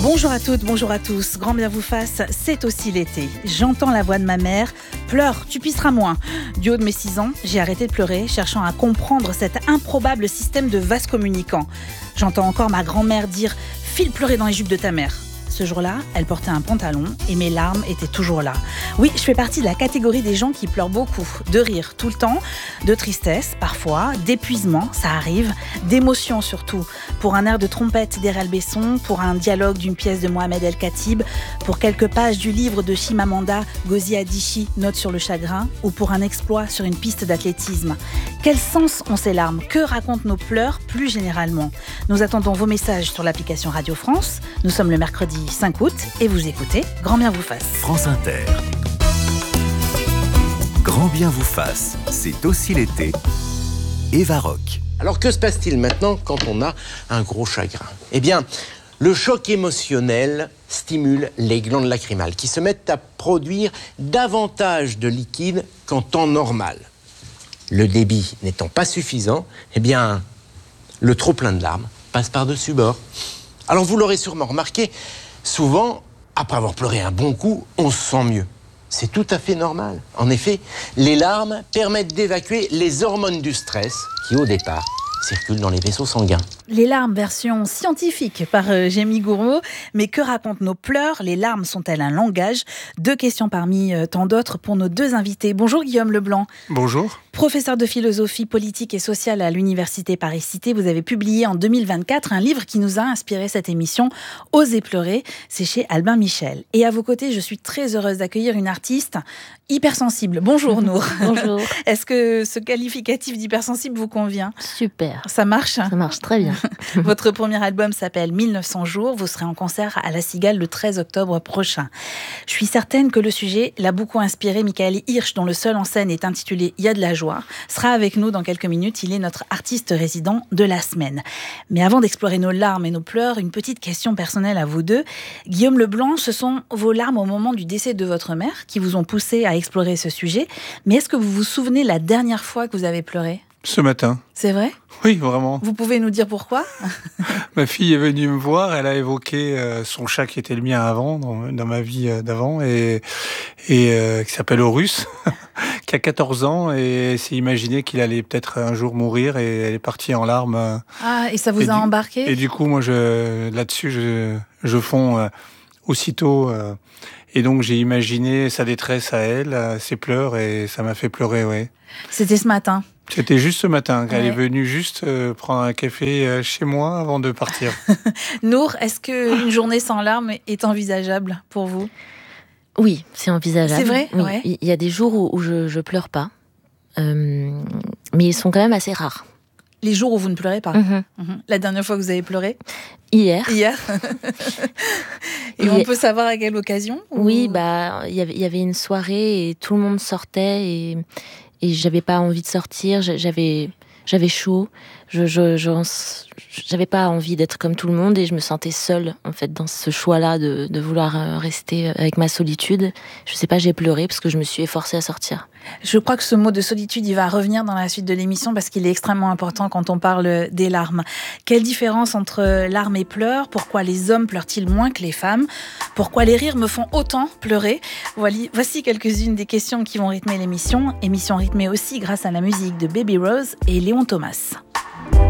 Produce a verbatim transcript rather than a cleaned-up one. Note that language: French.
Bonjour à toutes, bonjour à tous, grand bien vous fasse, c'est aussi l'été. J'entends la voix de ma mère, pleure, tu pisseras moins. Du haut de mes six ans, j'ai arrêté de pleurer, cherchant à comprendre cet improbable système de vases communicants. J'entends encore ma grand-mère dire « file pleurer dans les jupes de ta mère ». Ce jour-là, elle portait un pantalon et mes larmes étaient toujours là. Oui, je fais partie de la catégorie des gens qui pleurent beaucoup, de rire tout le temps, de tristesse parfois, d'épuisement, ça arrive, d'émotion surtout. Pour un air de trompette d'Erel Besson, pour un dialogue d'une pièce de Mohamed El Khatib, pour quelques pages du livre de Chimamanda Ngozi Adichie, Notes sur le chagrin, ou pour un exploit sur une piste d'athlétisme. Quel sens ont ces larmes ? Que racontent nos pleurs plus généralement ? Nous attendons vos messages sur l'application Radio France. Nous sommes le mercredi cinq août et vous écoutez Grand bien vous fasse. France Inter. Grand bien vous fasse, c'est aussi l'été. Eva Rock. Alors que se passe-t-il maintenant quand on a un gros chagrin ? Eh bien, le choc émotionnel stimule les glandes lacrymales qui se mettent à produire davantage de liquide qu'en temps normal. Le débit n'étant pas suffisant, eh bien, le trop-plein de larmes passe par-dessus bord. Alors vous l'aurez sûrement remarqué, souvent, après avoir pleuré un bon coup, on se sent mieux. C'est tout à fait normal. En effet, les larmes permettent d'évacuer les hormones du stress qui, au départ, circulent dans les vaisseaux sanguins. Les larmes, version scientifique par euh, Jamie Gouraud. Mais que racontent nos pleurs ? Les larmes sont-elles un langage ? Deux questions parmi euh, tant d'autres pour nos deux invités. Bonjour Guillaume Leblanc. Bonjour. Professeur de philosophie politique et sociale à l'Université Paris-Cité, vous avez publié en deux mille vingt-quatre un livre qui nous a inspiré cette émission, Oser pleurer, c'est chez Albin Michel. Et à vos côtés, je suis très heureuse d'accueillir une artiste hypersensible. Bonjour Nour. Bonjour. Est-ce que ce qualificatif d'hypersensible vous convient ? Super. Ça marche ? Ça marche très bien. Votre premier album s'appelle mille neuf cents jours. Vous serez en concert à La Cigale le treize octobre prochain. Je suis certaine que le sujet l'a beaucoup inspiré. Michael Hirsch, dont le seul en scène est intitulé « Il y a de la joie », sera avec nous dans quelques minutes. Il est notre artiste résident de la semaine. Mais avant d'explorer nos larmes et nos pleurs, une petite question personnelle à vous deux. Guillaume Leblanc, ce sont vos larmes au moment du décès de votre mère qui vous ont poussé à explorer ce sujet. Mais est-ce que vous vous souvenez la dernière fois que vous avez pleuré ? Ce matin. C'est vrai ? Oui, vraiment. Vous pouvez nous dire pourquoi ? Ma fille est venue me voir, elle a évoqué euh, son chat qui était le mien avant, dans, dans ma vie euh, d'avant, et, et euh, qui s'appelle Horus, qui a quatorze ans, et elle s'est imaginé qu'il allait peut-être un jour mourir, et elle est partie en larmes. Euh, ah, et ça vous et a du, embarqué ? Et du coup, moi, je, là-dessus, je, je fonds euh, aussitôt, euh, et donc j'ai imaginé sa détresse à elle, euh, ses pleurs, et ça m'a fait pleurer, oui. C'était ce matin ? C'était juste ce matin qu'elle ouais. est venue juste euh, prendre un café euh, chez moi avant de partir. Nour, est-ce qu'une journée sans larmes est envisageable pour vous ? Oui, c'est envisageable. C'est vrai ? Oui. Ouais. Il y a des jours où, où je, je pleure pas, euh, mais ils sont quand même assez rares. Les jours où vous ne pleurez pas ? Mm-hmm. Mm-hmm. La dernière fois que vous avez pleuré ? Hier. Hier. Et Hier. On peut savoir à quelle occasion ? Oui, ou... bah, y avait, y avait une soirée et tout le monde sortait et... Et j'avais pas envie de sortir, j'avais, j'avais chaud, je, je, je, j'avais pas envie d'être comme tout le monde et je me sentais seule, en fait, dans ce choix-là de, de vouloir rester avec ma solitude. Je sais pas, j'ai pleuré parce que je me suis efforcée à sortir. Je crois que ce mot de solitude, il va revenir dans la suite de l'émission parce qu'il est extrêmement important quand on parle des larmes. Quelle différence entre larmes et pleurs ? Pourquoi les hommes pleurent-ils moins que les femmes ? Pourquoi les rires me font autant pleurer ? Voici quelques-unes des questions qui vont rythmer l'émission. Émission rythmée aussi grâce à la musique de Baby Rose et Léon Thomas.